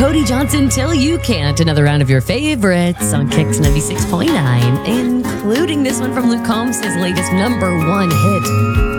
Cody Johnson, Till You Can't. Another round of your favorites on Kicks 96.9, including this one from Luke Combs, his latest #1 hit.